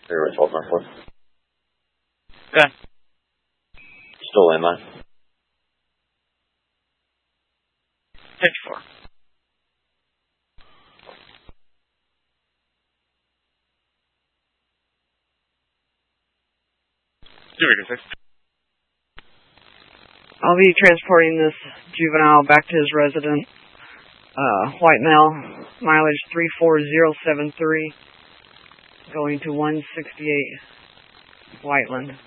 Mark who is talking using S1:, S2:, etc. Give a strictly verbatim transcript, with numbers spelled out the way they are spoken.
S1: Zero twelve nine four.
S2: Okay.
S1: Still landline.
S2: fifty-four. Two
S3: I'll be transporting this juvenile back to his resident. Uh, white male, mileage three four zero seven three, going to one sixty-eight Whiteland.